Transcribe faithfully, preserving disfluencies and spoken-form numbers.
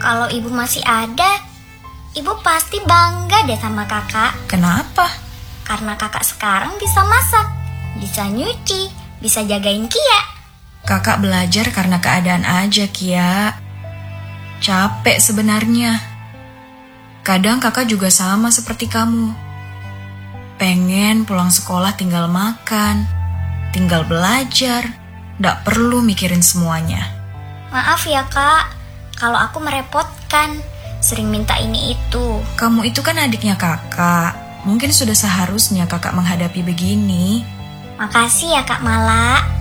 Kalau ibu masih ada, ibu pasti bangga deh sama kakak. Kenapa? Karena kakak sekarang bisa masak, bisa nyuci, bisa jagain Kia. Kakak belajar karena keadaan aja, Kia. Capek sebenarnya. Kadang kakak juga sama seperti kamu. Pengen pulang sekolah tinggal makan, tinggal belajar, gak perlu mikirin semuanya. Maaf ya kak, kalau aku merepotkan, sering minta ini itu. Kamu itu kan adiknya kakak. Mungkin sudah seharusnya kakak menghadapi begini. Makasih ya Kak Mala.